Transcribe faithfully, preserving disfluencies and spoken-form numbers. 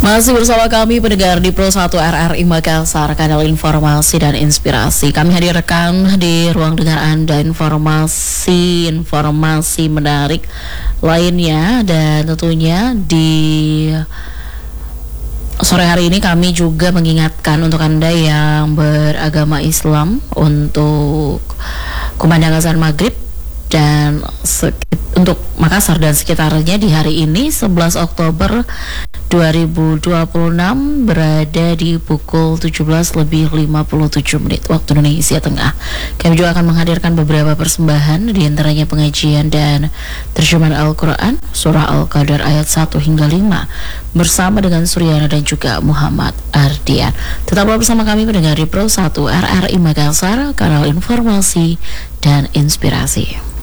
Masih bersama kami pendengar di Pro satu R R I Makassar, kanal informasi dan inspirasi. Kami hadirkan di ruang dengar Anda informasi-informasi menarik lainnya, dan tentunya di sore hari ini kami juga mengingatkan untuk Anda yang beragama Islam untuk kumandang azan maghrib dan untuk Makassar dan sekitarnya di hari ini sebelas Oktober dua ribu dua puluh enam berada di pukul tujuh belas lebih lima puluh tujuh menit waktu Indonesia Tengah. Kami juga akan menghadirkan beberapa persembahan, di antaranya pengajian dan terjemahan Al-Quran Surah Al-Qadar ayat satu hingga lima bersama dengan Suryana dan juga Muhammad Ardian. Tetaplah bersama kami mendengar di Pro satu R R I Makassar, kanal informasi dan inspirasi.